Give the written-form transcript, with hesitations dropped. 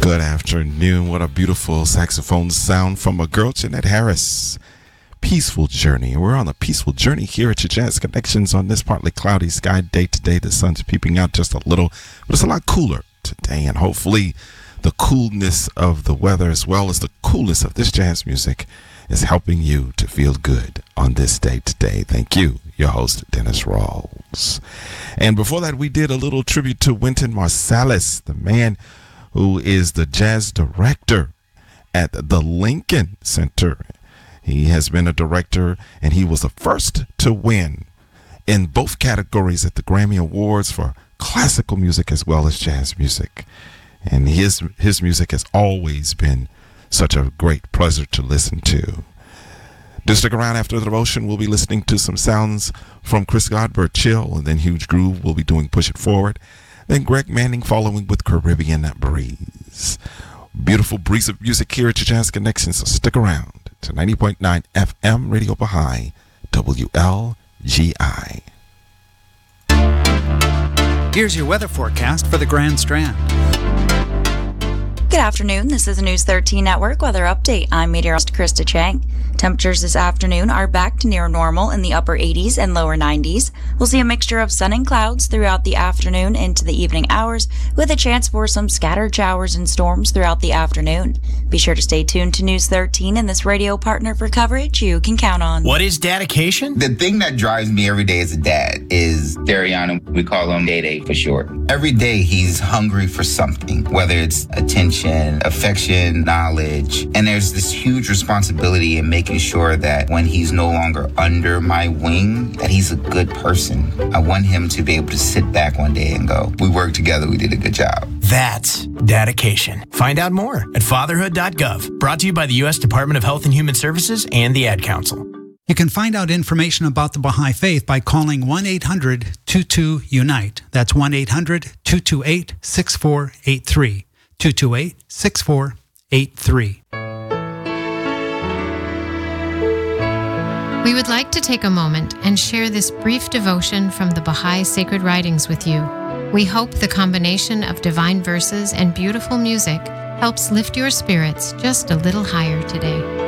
Good afternoon. What a beautiful saxophone sound from a girl, Jeanette Harris. Peaceful Journey. We're on a peaceful journey here at your Jazz Connections on this partly cloudy sky day today. The sun's peeping out just a little, but it's a lot cooler today. And hopefully the coolness of the weather as well as the coolness of this jazz music is helping you to feel good on this day today. Thank you, your host, Dennis Rawls. And before that, we did a little tribute to Wynton Marsalis, the man who is the jazz director at the Lincoln Center. He has been a director, and he was the first to win in both categories at the Grammy Awards for classical music as well as jazz music. And his music has always been such a great pleasure to listen to. Do stick around after the devotion. We'll be listening to some sounds from Chris Godber, Chill, and then Huge Groove will be doing Push It Forward. Then Greg Manning following with Caribbean Breeze. Beautiful breeze of music here at your Jazz Connection, so stick around to 90.9 FM Radio Baha'i, WLGI. Here's your weather forecast for the Grand Strand. Good afternoon. This is the News 13 Network Weather Update. I'm meteorologist Krista Chang. Temperatures this afternoon are back to near normal in the upper 80s and lower 90s. We'll see a mixture of sun and clouds throughout the afternoon into the evening hours, with a chance for some scattered showers and storms throughout the afternoon. Be sure to stay tuned to News 13 and this radio partner for coverage you can count on. What is dedication? The thing that drives me every day as a dad is Dariana. We call him Day for short. Every day he's hungry for something, whether it's attention, affection, knowledge. And there's this huge responsibility in making sure that when he's no longer under my wing, that he's a good person. I want him to be able to sit back one day and go, we worked together, we did a good job. That's dedication. Find out more at fatherhood.gov. Brought to you by the U.S. Department of Health and Human Services and the Ad Council. You can find out information about the Baha'i Faith by calling 1-800-22-UNITE. That's 1-800-228-6483. 228-6483. We would like to take a moment and share this brief devotion from the Baha'i Sacred Writings with you. We hope the combination of divine verses and beautiful music helps lift your spirits just a little higher today.